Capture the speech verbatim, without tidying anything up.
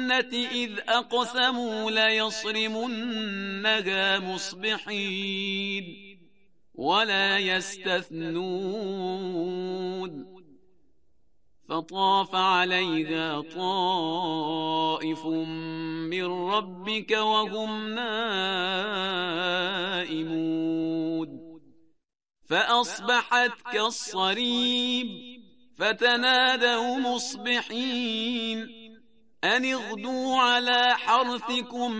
الجنة إذ أقسموا ليصرمنها مصبحين ولا يستثنون فطاف عليها طائف من ربك وهم نائمون فأصبحت كالصريم فتنادوا مصبحين أن اغدوا على حرثكم